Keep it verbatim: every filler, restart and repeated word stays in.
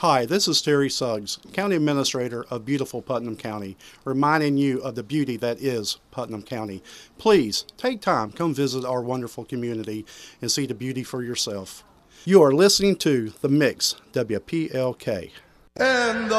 Hi, this is Terry Suggs, County Administrator of beautiful Putnam County, reminding you of the beauty that is Putnam County. Please take time, come visit our wonderful community and see the beauty for yourself. You are listening to The Mix, W P L K. And the